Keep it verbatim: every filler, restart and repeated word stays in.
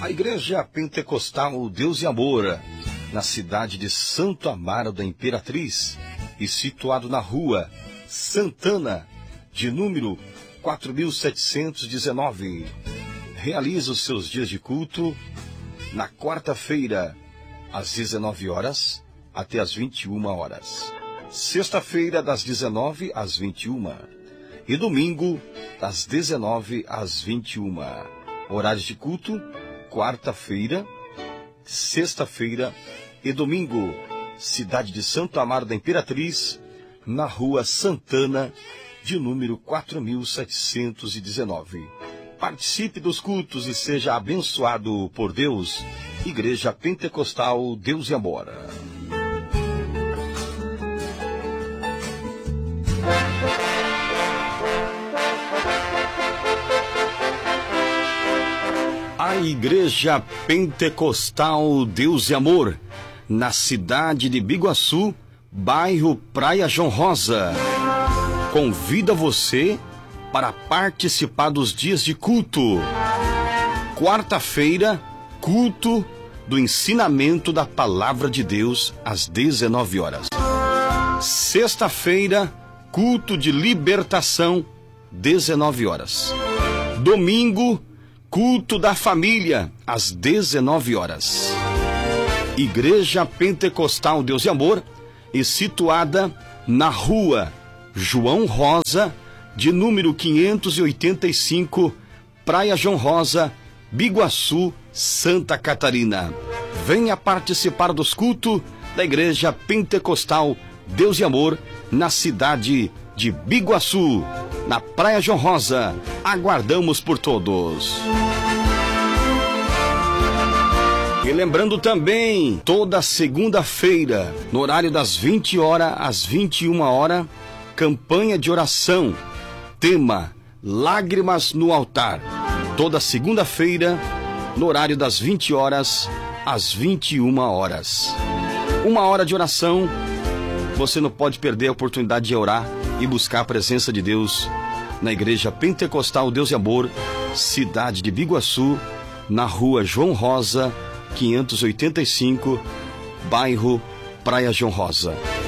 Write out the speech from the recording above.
A Igreja Pentecostal Deus e Amor, na cidade de Santo Amaro da Imperatriz, e situado na rua Santana, de número quatro mil setecentos e dezenove, realiza os seus dias de culto na quarta-feira, às dezenove horas até às vinte e uma horas. Sexta-feira, das dezenove às vinte e uma. E domingo, das dezenove às vinte e uma. Horários de culto: quarta-feira, sexta-feira e domingo. Cidade de Santo Amaro da Imperatriz, na rua Santana, de número quatro mil setecentos e dezenove. Participe dos cultos e seja abençoado por Deus. Igreja Pentecostal Deus e Amor. A Igreja Pentecostal Deus e Amor, na cidade de Biguaçu, bairro Praia João Rosa, convida você para participar dos dias de culto. Quarta-feira, culto do ensinamento da Palavra de Deus às dezenove horas. Sexta-feira, culto de libertação, dezenove horas. Domingo, culto da família, às dezenove horas. Igreja Pentecostal Deus e Amor, e situada na rua João Rosa, de número quinhentos e oitenta e cinco, Praia João Rosa, Biguaçu, Santa Catarina. Venha participar dos cultos da Igreja Pentecostal Deus e Amor, na cidade de Biguaçu, na Praia João Rosa. Aguardamos por todos. E lembrando também, toda segunda-feira, no horário das vinte horas às vinte e uma horas, campanha de oração, tema Lágrimas no Altar. Toda segunda-feira, no horário das vinte horas às vinte e uma horas. Uma hora de oração, você não pode perder a oportunidade de orar e buscar a presença de Deus na Igreja Pentecostal Deus e Amor, cidade de Biguaçu, na rua João Rosa, quinhentos e oitenta e cinco, bairro Praia João Rosa.